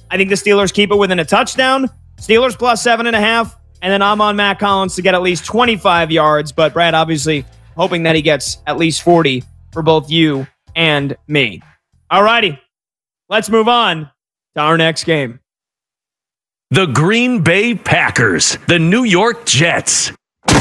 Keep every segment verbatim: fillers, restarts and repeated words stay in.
I think the Steelers keep it within a touchdown. Steelers plus seven and a half. And then I'm on Matt Collins to get at least twenty-five yards. But Brad, obviously, hoping that he gets at least forty for both you and me. All righty. Let's move on to our next game. The Green Bay Packers, the New York Jets.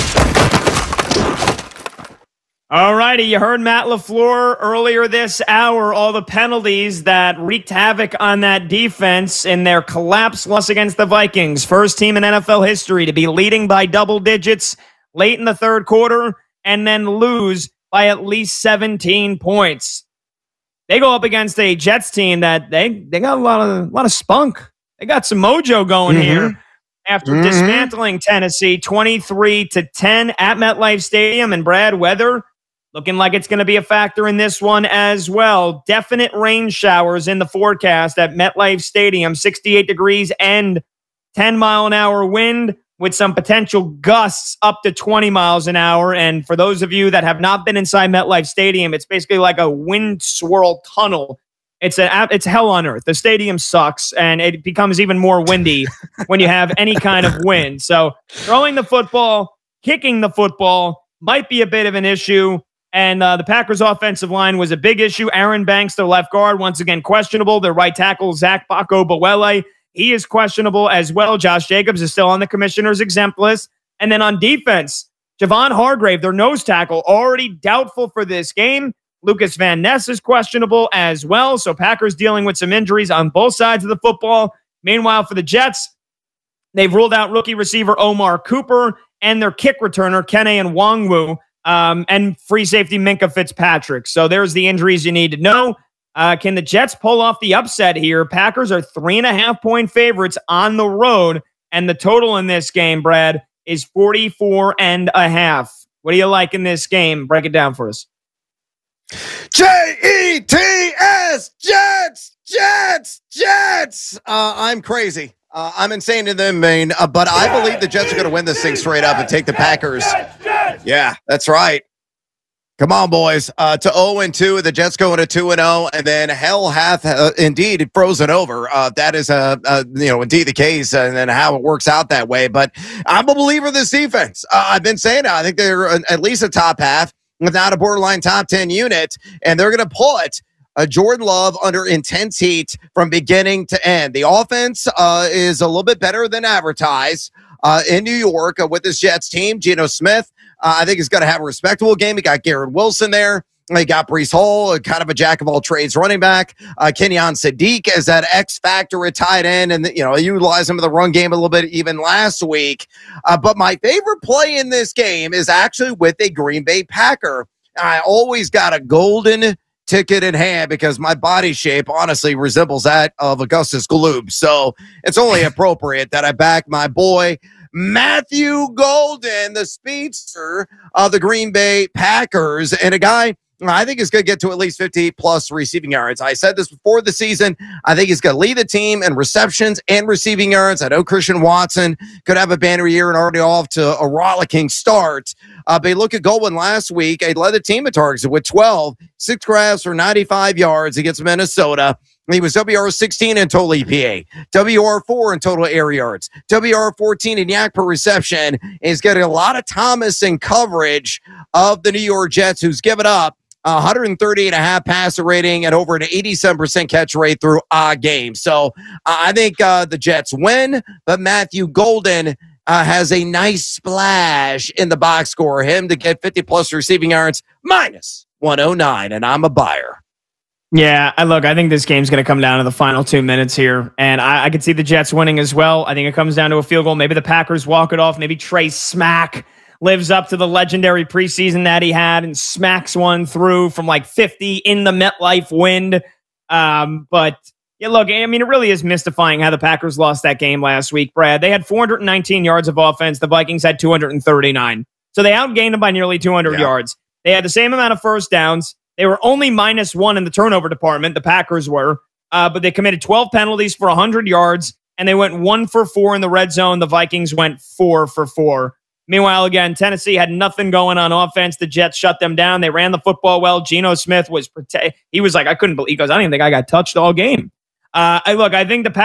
All righty, you heard Matt LaFleur earlier this hour, all the penalties that wreaked havoc on that defense in their collapse loss against the Vikings. First team in N F L history to be leading by double digits late in the third quarter and then lose by at least seventeen points. They go up against a Jets team that they, they got a lot of, a lot of spunk. They got some mojo going mm-hmm. here after mm-hmm. dismantling Tennessee twenty-three to ten at MetLife Stadium. And Brad, weather looking like it's going to be a factor in this one as well. Definite rain showers in the forecast at MetLife Stadium, sixty-eight degrees and ten mile an hour wind with some potential gusts up to twenty miles an hour. And for those of you that have not been inside MetLife Stadium, it's basically like a wind swirl tunnel. It's a, it's hell on earth. The stadium sucks, and it becomes even more windy when you have any kind of wind. So throwing the football, kicking the football might be a bit of an issue. And uh, the Packers' offensive line was a big issue. Aaron Banks, their left guard, once again questionable. Their right tackle, Zach Bako-Bawele, he is questionable as well. Josh Jacobs is still on the commissioner's exempt list. And then on defense, Javon Hargrave, their nose tackle, already doubtful for this game. Lucas Van Ness is questionable as well. So Packers dealing with some injuries on both sides of the football. Meanwhile, for the Jets, they've ruled out rookie receiver Omar Cooper and their kick returner, Kene Nwangwu, um, and free safety Minkah Fitzpatrick. So there's the injuries you need to know. Uh, can the Jets pull off the upset here? Packers are three and a half point favorites on the road. And the total in this game, Brad, is forty-four and a half. What do you like in this game? Break it down for us. J E T S, Jets, Jets, Jets. Uh, I'm crazy. Uh, I'm insane in the main, uh, but I believe the Jets are going to win this thing straight up and take the Packers. Yeah, that's right. Come on, boys. Uh, to oh and two, the Jets going to two and oh, and then hell hath uh, indeed frozen over. Uh, that is, uh, uh, you know, indeed the case, and then how it works out that way. But I'm a believer in this defense. Uh, I've been saying it. I think they're at least a top half, without a borderline top ten unit, and they're going to put uh, Jordan Love under intense heat from beginning to end. The offense uh, is a little bit better than advertised uh, in New York uh, with this Jets team. Geno Smith, uh, I think, is going to have a respectable game. He got Garrett Wilson there. He got Breece Hall, uh, kind of a jack-of-all-trades running back. Uh, Kenyon Sadiq is that X-factor at tight end, and, you know, utilize him in the run game a little bit even last week. Uh, but my favorite play in this game is actually with a Green Bay Packer. I always got a golden ticket in hand because my body shape honestly resembles that of Augustus Gloop. So it's only appropriate that I back my boy Matthew Golden, the speedster of the Green Bay Packers, and a guy I think he's going to get to at least fifty plus receiving yards. I said this before the season. I think he's going to lead the team in receptions and receiving yards. I know Christian Watson could have a banner year and already off to a rollicking start. Uh, but look at Goldwyn last week. He led the team in targets with twelve, six grabs for ninety-five yards against Minnesota. He was W R sixteen in total E P A, W R four in total air yards, W R fourteen in yak per reception. And he's getting a lot of Thomas in coverage of the New York Jets, who's given up one thirty and a half passer rating and over an eighty-seven percent catch rate through a game. So uh, I think uh, the Jets win, but Matthew Golden uh, has a nice splash in the box score. Him to get fifty plus receiving yards minus one oh nine, and I'm a buyer. Yeah, I look, I think this game's going to come down to the final two minutes here, and I, I could see the Jets winning as well. I think it comes down to a field goal. Maybe the Packers walk it off. Maybe Trey Smack lives up to the legendary preseason that he had and smacks one through from like fifty in the MetLife wind. Um, but yeah, look, I mean, it really is mystifying how the Packers lost that game last week, Brad. They had four hundred nineteen yards of offense. The Vikings had two hundred thirty-nine. So they outgained them by nearly two hundred yeah. yards. They had the same amount of first downs. They were only minus one in the turnover department. The Packers were, uh, but they committed twelve penalties for one hundred yards, and they went one for four in the red zone. The Vikings went four for four. Meanwhile, again, Tennessee had nothing going on offense. The Jets shut them down. They ran the football well. Geno Smith was, prote- he was like, I couldn't believe, he goes, I don't even think I got touched all game. Uh, I look, I think the